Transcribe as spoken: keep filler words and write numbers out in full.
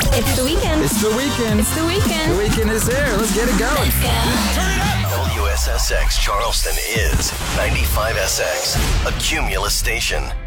It's the weekend. It's the weekend. It's the weekend. The weekend is here. Let's get it going. W S S X Charleston is ninety-five S X, a Cumulus station.